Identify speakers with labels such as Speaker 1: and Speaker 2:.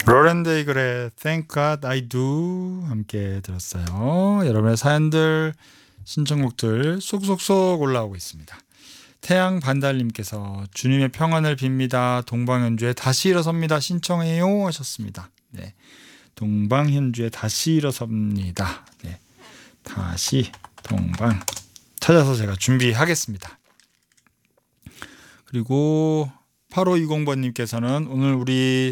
Speaker 1: 로렌데이글의 Thank God I Do 함께 들었어요. 여러분의 사연들, 신청곡들 쏙쏙쏙 올라오고 있습니다. 태양 반달님께서 주님의 평안을 빕니다. 동방현주에 다시 일어섭니다. 신청해요 하셨습니다. 네, 동방현주에 다시 일어섭니다. 네, 다시 동방 찾아서 제가 준비하겠습니다. 그리고 8520번님께서는 오늘 우리